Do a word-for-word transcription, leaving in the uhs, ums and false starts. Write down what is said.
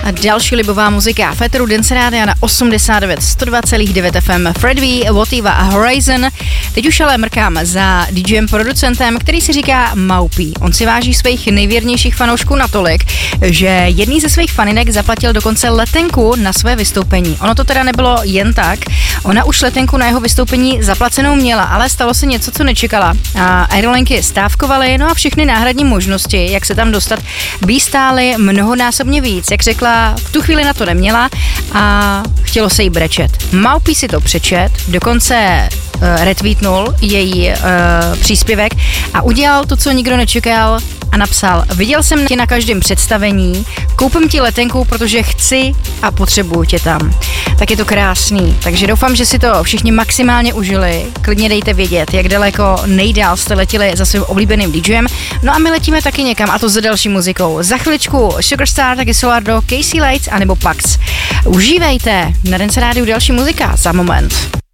Další libová muzika v éteru Dance Rádia na osmdesát devět sto dva celá devět F M. Fred V, Votiva a Horizon. Teď už ale mrkám za DJem producentem, který si říká Maupí. On si váží svých nejvěrnějších fanoušků natolik, že jedný ze svých faninek zaplatil dokonce letenku na své vystoupení. Ono to teda nebylo jen tak. Ona už letenku na jeho vystoupení zaplacenou měla, ale stalo se něco, co nečekala. A aerolinky stávkovaly, no a všechny náhradní možnosti, jak se tam dostat, by stály mnohonásobně víc. Jak řekla, v tu chvíli na to neměla a chtělo se jí brečet. Maupí si to přečet, dokonce uh, retweetnul její uh, příspěvek a udělal to, co nikdo nečekal a napsal: viděl jsem tě na každém představení, koupím ti letenku, protože chci a potřebuju tě tam. Tak je to krásný, takže doufám, že si to všichni maximálně užili. Klidně dejte vědět, jak daleko nejdál jste letěli za svým oblíbeným DJem. No a my letíme taky někam, a to za další muzikou. Za chviličku Sugarstar, taky Solardo, Casey Lights anebo Pax. Užívejte, na Dance Rádiu další muzika za moment.